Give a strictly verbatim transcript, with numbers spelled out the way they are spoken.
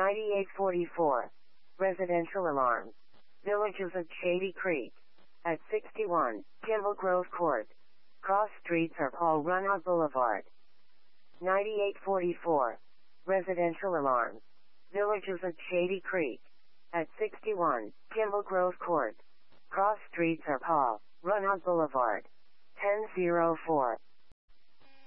ninety-eight forty-four. Residential alarm. Villages of Shady Creek. At sixty-one, Kimball Grove Court. Cross streets are Paul Runna Boulevard. ninety-eight forty-four. Residential alarm. Villages of Shady Creek. At sixty-one, Kimball Grove Court. Cross streets are Paul Runna Boulevard. ten oh four.